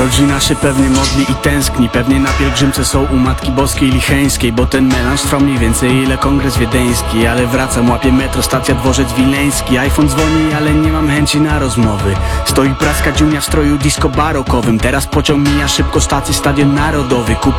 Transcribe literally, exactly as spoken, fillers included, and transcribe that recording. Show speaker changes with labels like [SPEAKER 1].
[SPEAKER 1] Rodzina się pewnie modli i tęskni, pewnie na pielgrzymce są u Matki Boskiej Licheńskiej, bo ten melanż trwa mniej więcej ile kongres wiedeński. Ale wracam, łapię metro, stacja dworzec wileński. iPhone dzwoni, ale nie mam chęci na rozmowy. Stoi praska dziunia w stroju disco barokowym. Teraz pociąg mija szybko stację, Stadion Narodowy. Kup